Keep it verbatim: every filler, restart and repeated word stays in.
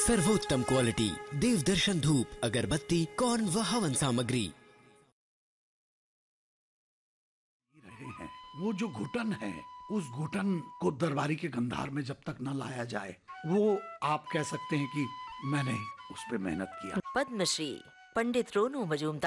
सर्वोत्तम क्वालिटी देव दर्शन धूप, अगरबत्ती, कौन व हवन सामग्री। रहे हैं वो जो घुटन है, उस घुटन को दरबारी के गंधार में जब तक न लाया जाए, वो आप कह सकते हैं कि मैंने उस पर मेहनत किया। पद्मश्री पंडित रोनू मजूमदार